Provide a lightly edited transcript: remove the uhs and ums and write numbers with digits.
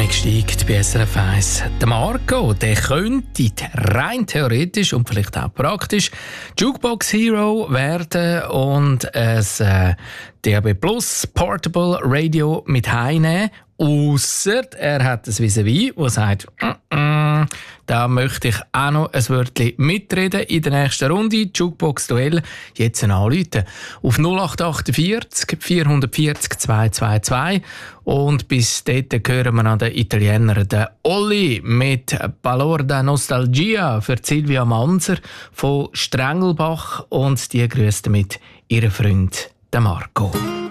Dominik steigt bei SRF 1. Der Marco, der könnte rein theoretisch und vielleicht auch praktisch Jukebox Hero werden und ein DAB Plus Portable Radio mit heimnehmen. Ausser er hat ein Vis-à-vis, das sagt, da möchte ich auch noch ein Wörtchen mitreden in der nächsten Runde. Jukebox-Duell jetzt anrufen. Auf 0848 440 222. Und bis dort hören wir an den Italiener, den Olli, mit Balorda Nostalgia für Silvia Manser von Strengelbach. Und die grüßt mit ihrem Freund, den Marco.